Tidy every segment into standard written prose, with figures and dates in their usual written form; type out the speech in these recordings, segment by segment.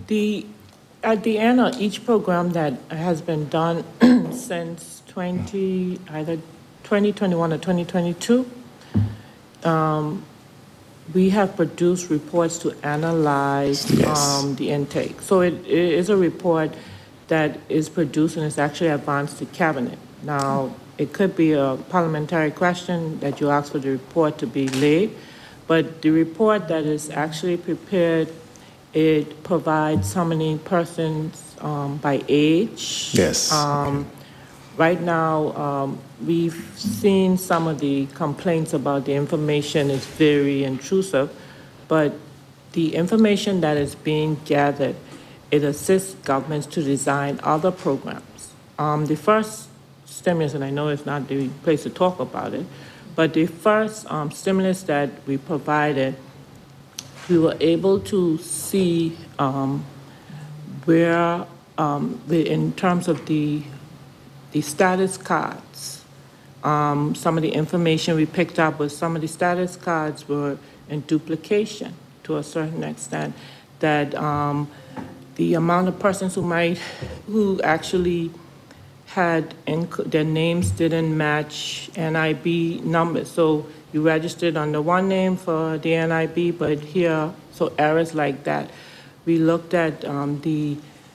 At the end of each program that has been done since either 2021 or 2022, we have produced reports to analyze the intake. So it is a report that is produced and is actually advanced to cabinet. Now, it could be a parliamentary question that you ask for the report to be laid, but the report that is actually prepared, it provides how many persons by age. Yes. Right now, we've seen some of the complaints about the information is very intrusive, but the information that is being gathered, it assists governments to design other programs. The first stimulus, and I know it's not the place to talk about it, but the first stimulus that we provided, we were able to see where, in terms of the status cards, some of the information we picked up was some of the status cards were in duplication to a certain extent, that the amount of persons who actually had their names didn't match NIB numbers. So you registered under one name for the NIB, but here, so errors like that. We looked at the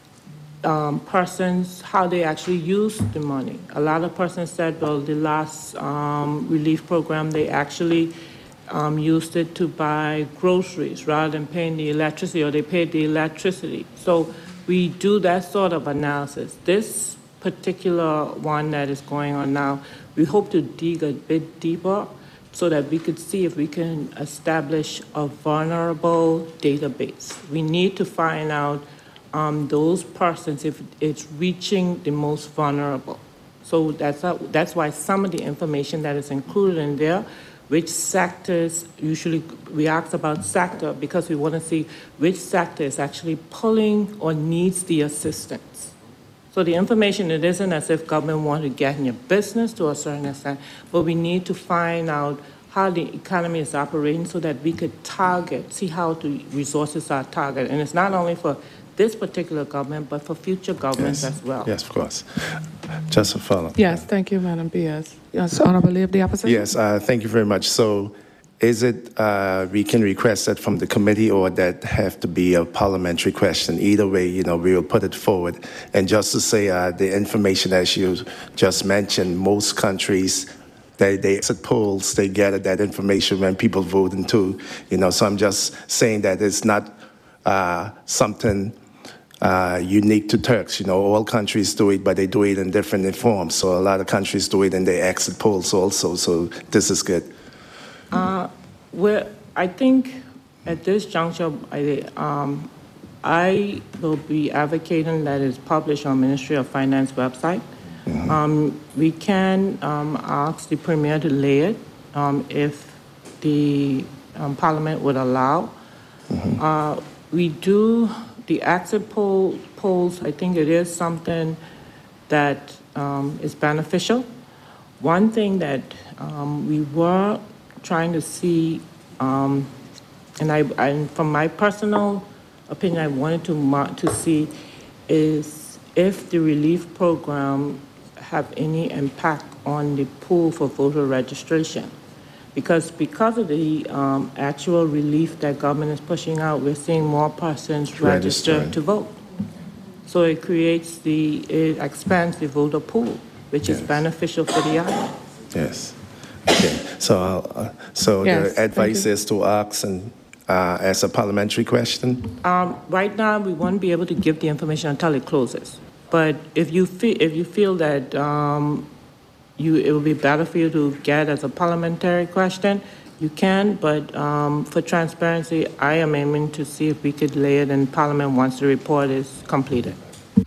persons, how they actually used the money. A lot of persons said, well, the last relief program, they actually used it to buy groceries rather than paying the electricity, or they paid the electricity. So we do that sort of analysis. This particular one that is going on now, we hope to dig a bit deeper so that we could see if we can establish a vulnerable database. We need to find out those persons, if it's reaching the most vulnerable. So that's why some of the information that is included in there, which sectors, usually we ask about sector because we want to see which sector is actually pulling or needs the assistance. So the information, it isn't as if government wants to get in your business to a certain extent, but we need to find out how the economy is operating so that we could see how the resources are targeted. And it's not only for this particular government, but for future governments as well. Yes, of course. Just a follow-up. Yes, thank you, Madam P.S. Yes, Honorable Leader of the Opposition. Yes, thank you very much. So is it we can request that from the committee, or that have to be a parliamentary question? Either way, we will put it forward. And just to say, the information, as you just mentioned, most countries, they exit polls, they gather that information when people vote into, so I'm just saying that it's not something unique to Turks. All countries do it, but they do it in different forms. So a lot of countries do it in their exit polls also. So this is good. Well, I think at this juncture, I will be advocating that it's published on Ministry of Finance website. Mm-hmm. We can ask the Premier to lay it if the Parliament would allow. Mm-hmm. We do the exit polls. I think it is something that is beneficial. One thing that we were trying to see, and from my personal opinion, I wanted to see is if the relief program have any impact on the pool for voter registration. Because of the actual relief that government is pushing out, we're seeing more persons register to vote. So it expands the voter pool, which is beneficial for the island. Yes. Okay. So the advice is to ask and as a parliamentary question. Right now, we won't be able to give the information until it closes. But if you feel that it would be better for you to get as a parliamentary question, you can, but for transparency, I am aiming to see if we could lay it in Parliament once the report is completed.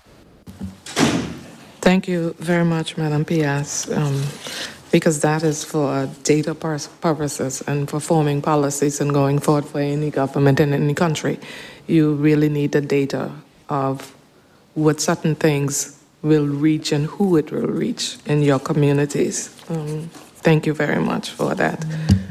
Thank you very much, Madam P.S., because that is for data purposes and for forming policies and going forward for any government in any country. You really need the data of what certain things will reach and who it will reach in your communities. Thank you very much for that.